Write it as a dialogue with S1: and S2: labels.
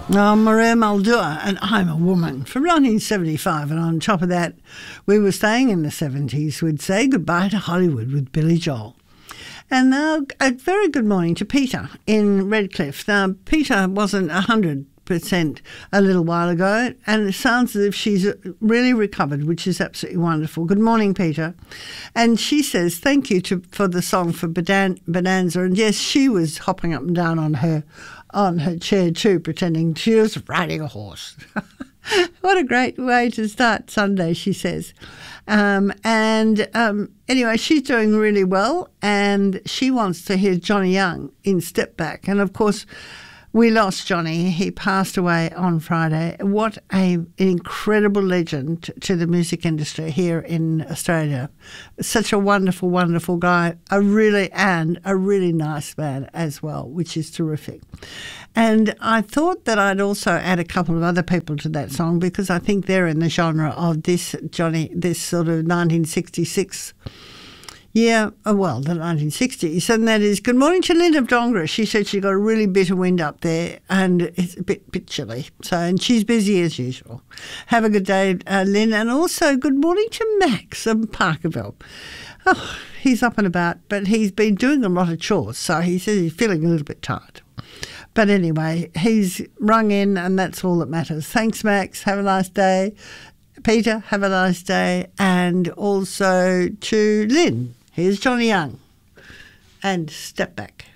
S1: Maria Muldoon and I'm a Woman from 1975. And on top of that, we were staying in the 70s. We'd say goodbye to Hollywood with Billy Joel. And now a very good morning to Peter in Redcliffe. Now, Peter wasn't 100% a little while ago, and it sounds as if she's really recovered, which is absolutely wonderful. Good morning, Peter. And she says, thank you for the song for Bonanza. And yes, she was hopping up and down on her chair too, pretending she was riding a horse. What a great way to start Sunday, she says. Anyway, she's doing really well, and she wants to hear Johnny Young in Step Back. And, of course, we lost Johnny. He passed away on Friday. What an incredible legend to the music industry here in Australia. Such a wonderful, wonderful guy. A really nice man as well, which is terrific. And I thought that I'd also add a couple of other people to that song because I think they're in the genre of this sort of 1966. Yeah, the 1960s, and that is good morning to Lynn of Dongra. She said she got a really bitter wind up there and it's a bit chilly. So, and she's busy as usual. Have a good day, Lynn. And also good morning to Max of Parkerville. Oh, he's up and about, but he's been doing a lot of chores, so he says he's feeling a little bit tired. But anyway, he's rung in and that's all that matters. Thanks, Max. Have a nice day. Peter, have a nice day. And also to Lynn. Here's Johnny Young and Step Back.